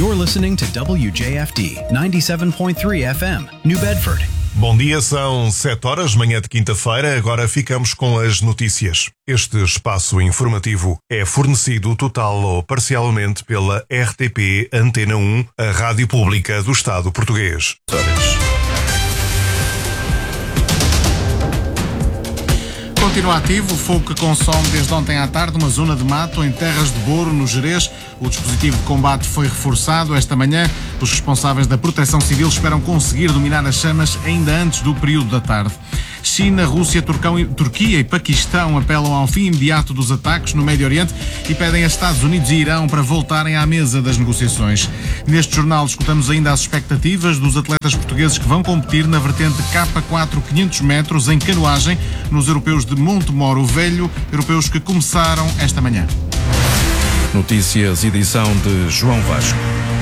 You're listening to WJFD 97.3 FM, New Bedford. Bom dia, são 7 horas, manhã de quinta-feira. Agora ficamos com as notícias. Este espaço informativo é fornecido total ou parcialmente pela RTP Antena 1, a rádio pública do Estado português. Continua ativo o fogo que consome desde ontem à tarde uma zona de mato em Terras de Boro, no Gerês. O dispositivo de combate foi reforçado esta manhã. Os responsáveis da Proteção Civil esperam conseguir dominar as chamas ainda antes do período da tarde. China, Rússia, Turquia e Paquistão apelam ao fim imediato dos ataques no Médio Oriente e pedem a Estados Unidos e Irão para voltarem à mesa das negociações. Neste jornal escutamos ainda as expectativas dos atletas portugueses que vão competir na vertente K4 500 metros em canoagem nos europeus de Montemoro Velho, europeus que começaram esta manhã. Notícias, edição de João Vasco.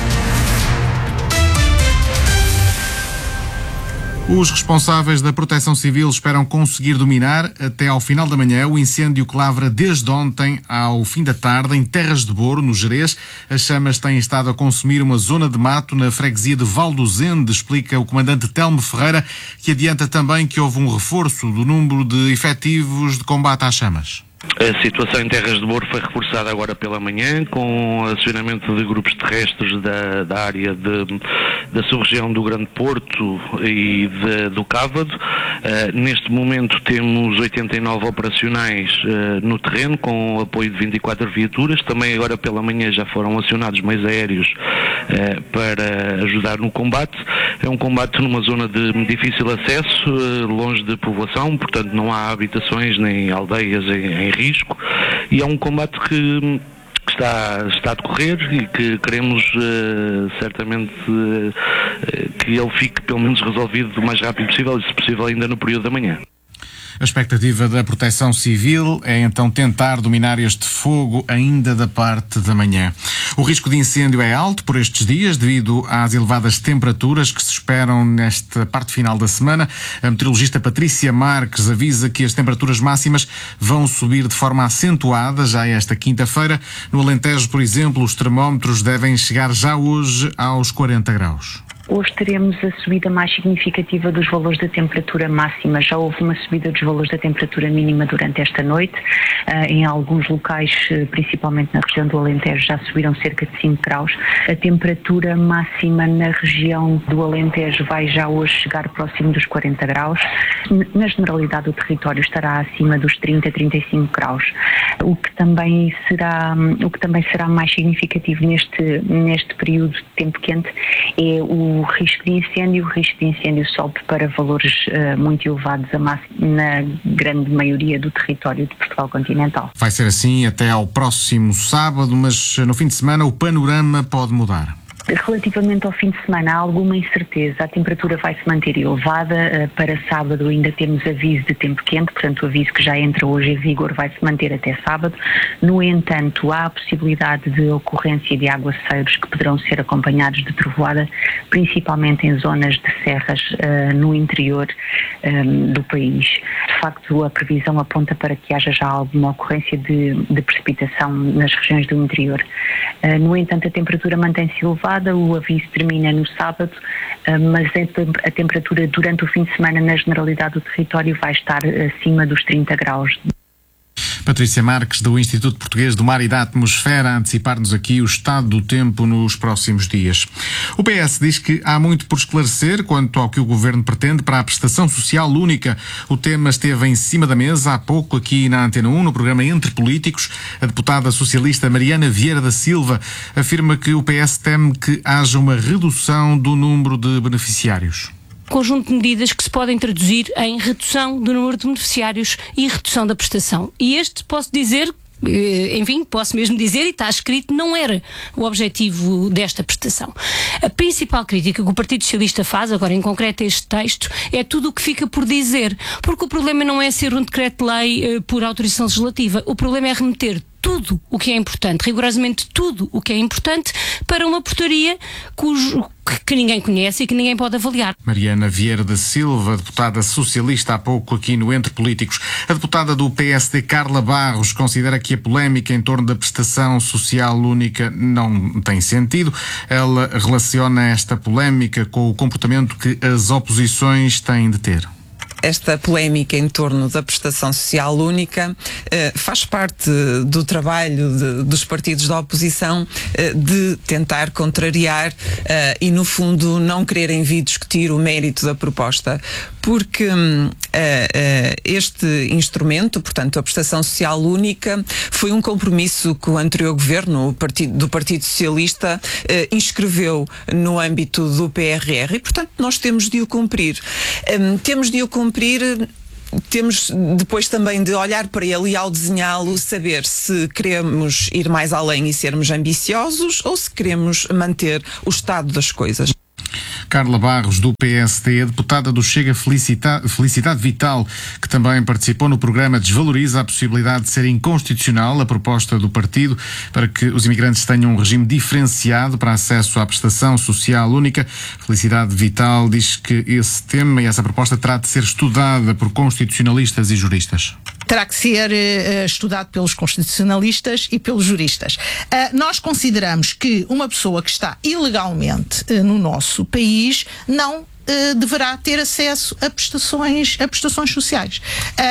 Os responsáveis da Proteção Civil esperam conseguir dominar até ao final da manhã o incêndio que lavra desde ontem ao fim da tarde em Terras de Boro, no Gerês. As chamas têm estado a consumir uma zona de mato na freguesia de Valdozende, explica o comandante Telmo Ferreira, que adianta também que houve um reforço do número de efetivos de combate às chamas. A situação em Terras de Boro foi reforçada agora pela manhã com acionamento de grupos terrestres da área da sub-região do Grande Porto e do Cávado. Neste momento temos 89 operacionais no terreno com apoio de 24 viaturas. Também agora pela manhã já foram acionados meios aéreos para ajudar no combate. É um combate numa zona de difícil acesso, longe de povoação, portanto não há habitações nem aldeias em risco, e é um combate que está a decorrer e que queremos certamente que ele fique pelo menos resolvido o mais rápido possível e, se possível, ainda no período da manhã. A expectativa da Proteção Civil é então tentar dominar este fogo ainda da parte da manhã. O risco de incêndio é alto por estes dias devido às elevadas temperaturas que se esperam nesta parte final da semana. A meteorologista Patrícia Marques avisa que as temperaturas máximas vão subir de forma acentuada já esta quinta-feira. No Alentejo, por exemplo, os termómetros devem chegar já hoje aos 40 graus. Hoje teremos a subida mais significativa dos valores da temperatura máxima. Já houve uma subida dos valores da temperatura mínima durante esta noite. Em alguns locais, principalmente na região do Alentejo, já subiram cerca de 5 graus. A temperatura máxima na região do Alentejo vai já hoje chegar próximo dos 40 graus. Na generalidade, o território estará acima dos 30, 35 graus. O que também será mais significativo neste período de tempo quente é o risco de incêndio. O risco de incêndio sobe para valores muito elevados na grande maioria do território de Portugal continental. Vai ser assim até ao próximo sábado, mas no fim de semana o panorama pode mudar. Relativamente ao fim de semana, há alguma incerteza. A temperatura vai se manter elevada. Para sábado ainda temos aviso de tempo quente, portanto o aviso que já entra hoje em vigor vai se manter até sábado. No entanto, há a possibilidade de ocorrência de aguaceiros que poderão ser acompanhados de trovoada, principalmente em zonas de serras no interior do país. De facto, a previsão aponta para que haja já alguma ocorrência de precipitação nas regiões do interior. No entanto, a temperatura mantém-se elevada. O aviso termina no sábado, mas a temperatura durante o fim de semana na generalidade do território vai estar acima dos 30 graus. Patrícia Marques, do Instituto Português do Mar e da Atmosfera, a antecipar-nos aqui o estado do tempo nos próximos dias. O PS diz que há muito por esclarecer quanto ao que o Governo pretende para a prestação social única. O tema esteve em cima da mesa há pouco aqui na Antena 1, no programa Entre Políticos. A deputada socialista Mariana Vieira da Silva afirma que o PS teme que haja uma redução do número de beneficiários. Conjunto de medidas que se podem traduzir em redução do número de beneficiários e redução da prestação. E este, posso dizer, posso mesmo dizer, e está escrito, não era o objetivo desta prestação. A principal crítica que o Partido Socialista faz, agora em concreto este texto, é tudo o que fica por dizer, porque o problema não é ser um decreto-lei por autorização legislativa, o problema é remeter tudo o que é importante, rigorosamente tudo o que é importante, para uma portaria que ninguém conhece e que ninguém pode avaliar. Mariana Vieira da Silva, deputada socialista, há pouco aqui no Entre Políticos. A deputada do PSD, Carla Barros, considera que a polémica em torno da prestação social única não tem sentido. Ela relaciona esta polémica com o comportamento que as oposições têm de ter. Esta polémica em torno da prestação social única faz parte do trabalho dos partidos da oposição de tentar contrariar e, no fundo, não quererem vir discutir o mérito da proposta, porque este instrumento, portanto, a prestação social única, foi um compromisso que o anterior governo, do Partido Socialista, inscreveu no âmbito do PRR e, portanto, nós temos de o cumprir. Temos depois também de olhar para ele e, ao desenhá-lo, saber se queremos ir mais além e sermos ambiciosos ou se queremos manter o estado das coisas. Carla Barros, do PSD, deputada do Chega Felicidade Vital, que também participou no programa, desvaloriza a possibilidade de ser inconstitucional a proposta do partido para que os imigrantes tenham um regime diferenciado para acesso à prestação social única. Felicidade Vital diz que esse tema e essa proposta terá de ser estudada por constitucionalistas e juristas. Terá que ser estudado pelos constitucionalistas e pelos juristas. Nós consideramos que uma pessoa que está ilegalmente no nosso país não deverá ter acesso a prestações sociais.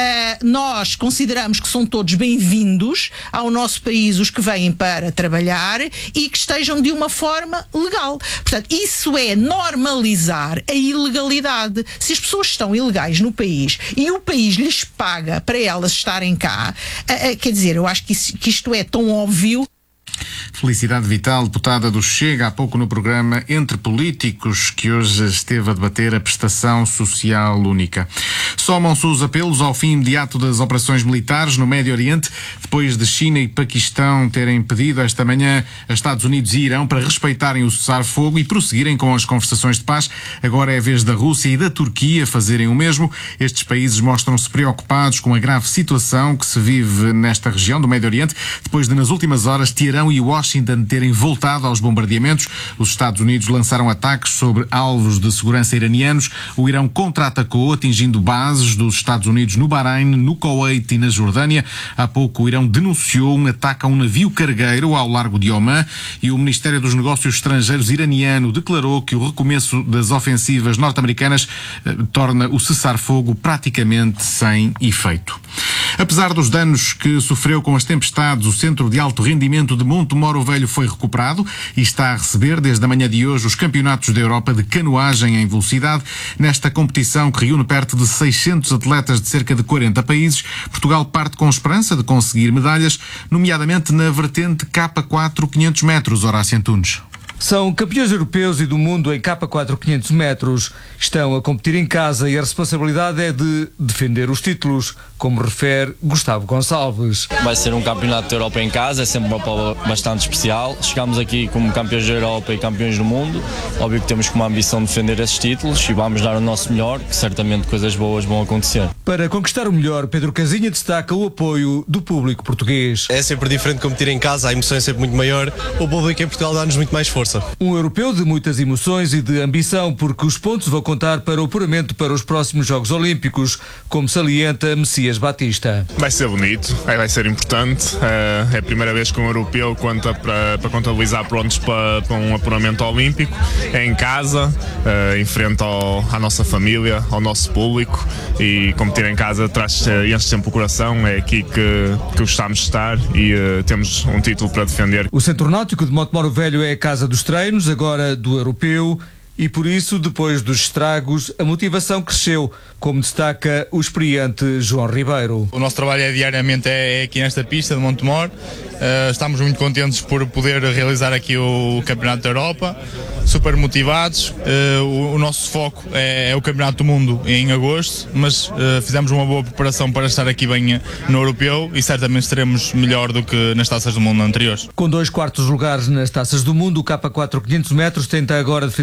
Nós consideramos que são todos bem-vindos ao nosso país os que vêm para trabalhar e que estejam de uma forma legal. Portanto, isso é normalizar a ilegalidade. Se as pessoas estão ilegais no país e o país lhes paga para elas estarem cá, quer dizer, eu acho que isto é tão óbvio. Felicidade Vital, deputada do Chega, há pouco no programa Entre Políticos, que hoje esteve a debater a prestação social única. Somam-se os apelos ao fim imediato das operações militares no Médio Oriente, depois de China e Paquistão terem pedido esta manhã a Estados Unidos e Irão para respeitarem o cessar-fogo e prosseguirem com as conversações de paz. Agora é a vez da Rússia e da Turquia fazerem o mesmo. Estes países mostram-se preocupados com a grave situação que se vive nesta região do Médio Oriente, depois de, nas últimas horas, Teherão e Washington terem voltado aos bombardeamentos. Os Estados Unidos lançaram ataques sobre alvos de segurança iranianos. O Irão contra-atacou, atingindo bases dos Estados Unidos no Bahrein, no Kuwait e na Jordânia. Há pouco o Irão denunciou um ataque a um navio cargueiro ao largo de Omã e o Ministério dos Negócios Estrangeiros iraniano declarou que o recomeço das ofensivas norte-americanas torna o cessar-fogo praticamente sem efeito. Apesar dos danos que sofreu com as tempestades, o Centro de Alto Rendimento de Montemoro Velho foi recuperado e está a receber desde a manhã de hoje os campeonatos da Europa de canoagem em velocidade. Nesta competição, que reúne perto de 600 atletas de cerca de 40 países, Portugal parte com esperança de conseguir medalhas, nomeadamente na vertente K4 500 metros, Horácio Antunes. São campeões europeus e do mundo em K4 500 metros. Estão a competir em casa e a responsabilidade é de defender os títulos, como refere Gustavo Gonçalves. Vai ser um campeonato da Europa em casa, é sempre uma prova bastante especial. Chegamos aqui como campeões da Europa e campeões do mundo. Óbvio que temos como ambição defender esses títulos e vamos dar o nosso melhor, que certamente coisas boas vão acontecer. Para conquistar o melhor, Pedro Casinha destaca o apoio do público português. É sempre diferente competir em casa, a emoção é sempre muito maior. O público em Portugal dá-nos muito mais força. Um europeu de muitas emoções e de ambição, porque os pontos vão contar para o apuramento para os próximos Jogos Olímpicos, como salienta Messias Batista. Vai ser bonito, vai ser importante. É a primeira vez que um europeu conta para contabilizar prontos para um apuramento olímpico. É em casa, em frente à nossa família, ao nosso público, e competir em casa enche sempre o coração. É aqui que gostamos de estar e temos um título para defender. O Centro Náutico de Montemoro Velho é a casa dos treinos, agora do europeu, e por isso, depois dos estragos, a motivação cresceu, como destaca o experiente João Ribeiro. O nosso trabalho diariamente aqui nesta pista de Montemor. Estamos muito contentes por poder realizar aqui o Campeonato da Europa, super motivados. O nosso foco é o Campeonato do Mundo em agosto, mas fizemos uma boa preparação para estar aqui bem no europeu e certamente estaremos melhor do que nas taças do mundo anteriores. Com 2 quartos lugares nas taças do mundo, o K4 500 metros tenta agora defender os títulos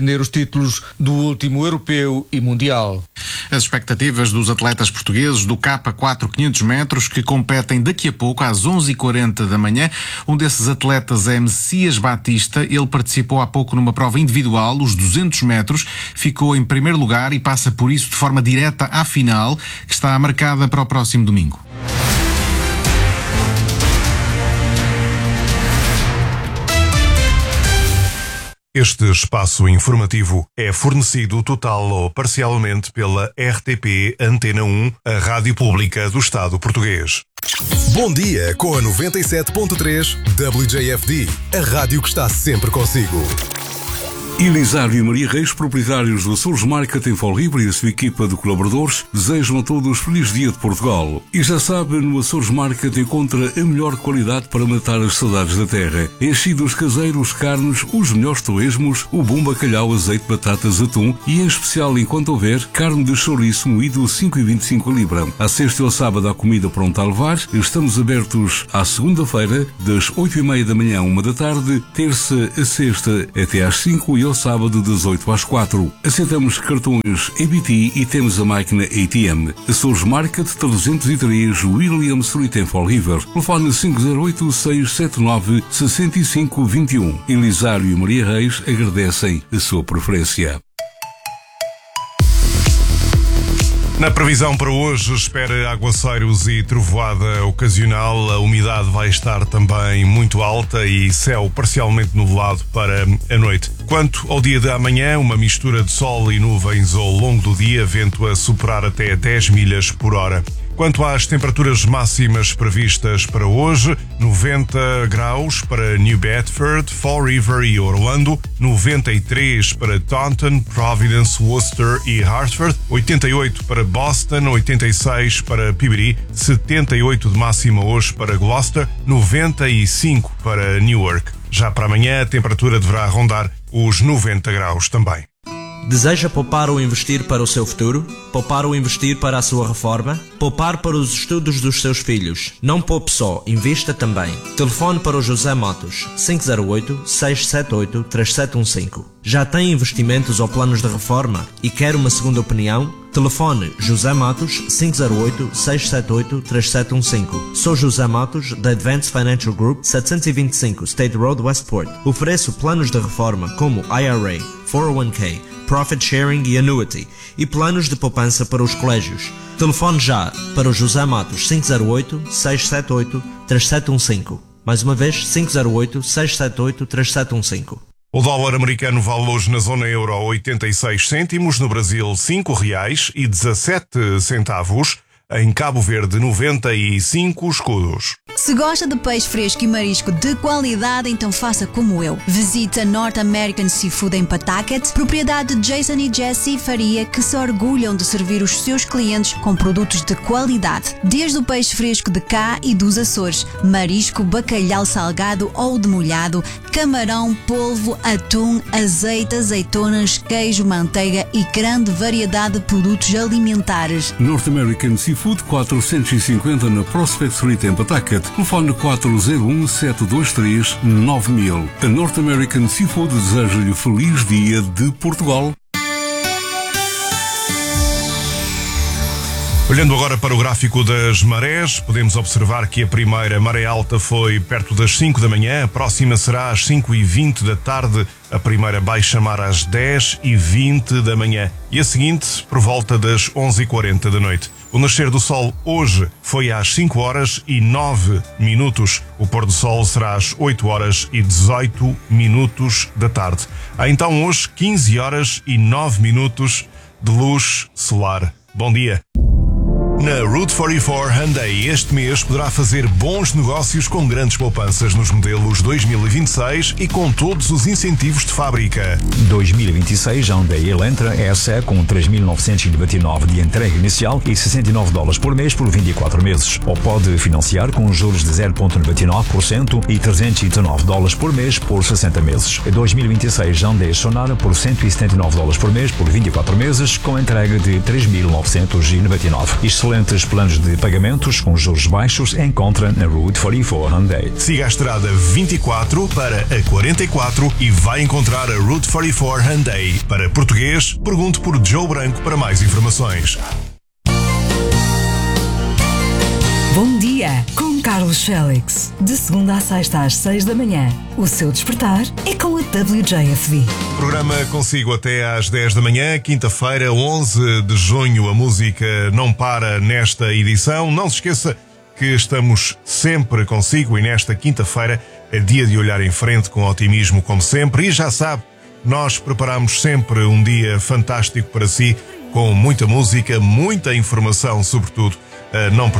títulos do último europeu e mundial. As expectativas dos atletas portugueses do K4 500 metros que competem daqui a pouco às 11h40 da manhã. Um desses atletas é Messias Batista. Ele participou há pouco numa prova individual, os 200 metros, ficou em primeiro lugar e passa por isso de forma direta à final, que está marcada para o próximo domingo. Este espaço informativo é fornecido total ou parcialmente pela RTP Antena 1, a rádio pública do Estado português. Bom dia com a 97.3 WJFD, a rádio que está sempre consigo. Elisário e Maria Reis, proprietários do Açores Market em Fall River, e a sua equipa de colaboradores desejam a todos feliz dia de Portugal. E já sabe, no Açores Market encontra a melhor qualidade para matar as saudades da terra. Enchidos caseiros, carnes, os melhores torresmos, o bom bacalhau, azeite, batatas, atum e, em especial, enquanto houver, carne de chouriço moído 5,25 a libra. À sexta e ao sábado há comida pronta a levar. Estamos abertos à segunda-feira, das 8h30 da manhã à 1 da tarde, terça a sexta até às 5 e ao sábado das 8 às 4. Aceitamos cartões EBT e temos a máquina ATM. Açores Market 303 William Street em Fall River. Telefone 508-679-6521. Elisário e Maria Reis agradecem a sua preferência. Na previsão para hoje, espera aguaceiros e trovoada ocasional. A umidade vai estar também muito alta e céu parcialmente nublado para a noite. Quanto ao dia de amanhã, uma mistura de sol e nuvens ao longo do dia, vento a superar até 10 milhas por hora. Quanto às temperaturas máximas previstas para hoje, 90 graus para New Bedford, Fall River e Orlando, 93 para Taunton, Providence, Worcester e Hartford, 88 para Boston, 86 para Peabody, 78 de máxima hoje para Gloucester, 95 para Newark. Já para amanhã a temperatura deverá rondar os 90 graus também. Deseja poupar ou investir para o seu futuro? Poupar ou investir para a sua reforma? Poupar para os estudos dos seus filhos? Não poupe só, invista também. Telefone para o José Matos, 508-678-3715. Já tem investimentos ou planos de reforma e quer uma segunda opinião? Telefone José Matos 508-678-3715. Sou José Matos, da Advanced Financial Group, 725 State Road, Westport. Ofereço planos de reforma como IRA, 401k, Profit Sharing e Annuity e planos de poupança para os colégios. Telefone já para o José Matos 508-678-3715. Mais uma vez, 508-678-3715. O dólar americano vale hoje na zona euro 86 cêntimos, no Brasil R$5,17, em Cabo Verde 95 escudos. Se gosta de peixe fresco e marisco de qualidade, então faça como eu. Visite a North American Seafood em Pawtucket, propriedade de Jason e Jessie Faria, que se orgulham de servir os seus clientes com produtos de qualidade. Desde o peixe fresco de cá e dos Açores, marisco, bacalhau salgado ou demolhado, camarão, polvo, atum, azeite, azeitonas, queijo, manteiga e grande variedade de produtos alimentares. North American Seafood 450 na Prospect Street em Pawtucket. Telefone 401-723-9000. A North American Seafood deseja-lhe feliz dia de Portugal. Olhando agora para o gráfico das marés, podemos observar que a primeira maré alta foi perto das 5 da manhã, a próxima será às 5h20 da tarde, a primeira baixa mar às 10h20 da manhã e a seguinte por volta das 11h40 da noite. O nascer do sol hoje foi às 5h09. O pôr do sol será às 8h18 da tarde. Há então hoje 15h09 de luz solar. Bom dia. Na Route 44 Hyundai este mês poderá fazer bons negócios com grandes poupanças nos modelos 2026 e com todos os incentivos de fábrica. 2026 Hyundai Elantra SE com 3.999 de entrega inicial e $69 por mês por 24 meses. Ou pode financiar com juros de 0,99% e $319 por mês por 60 meses. 2026 Hyundai Sonara por $179 por mês por 24 meses com entrega de 3.999. Excelente excelentes planos de pagamentos com juros baixos encontra na Route 44 Hyundai. Siga a estrada 24 para a 44 e vai encontrar a Route 44 Hyundai. Para português, pergunte por Joe Branco para mais informações. Bom dia, com Carlos Félix. De segunda à sexta às 6 da manhã. O seu despertar é com a WJFD. Programa consigo até às 10 da manhã, quinta-feira, 11 de junho. A música não para nesta edição. Não se esqueça que estamos sempre consigo e nesta quinta-feira é dia de olhar em frente com otimismo, como sempre. E já sabe, nós preparamos sempre um dia fantástico para si, com muita música, muita informação, sobretudo. Não